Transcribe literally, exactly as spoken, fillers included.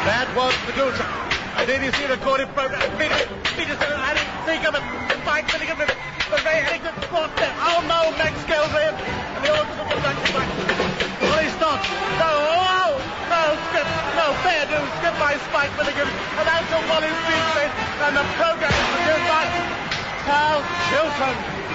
That was the good. I didn't see the recorded program. Peter, Peter said, I didn't think of it. Mike Milligan, but Ray Harrington brought that. Oh no, Max Scales in. And the orchestra was back to back. Well, he stopped. No, oh, no, skip. No, fair do. Skip by Spike Milligan. And that's a Wally Street and the program is produced by Carl Chilton.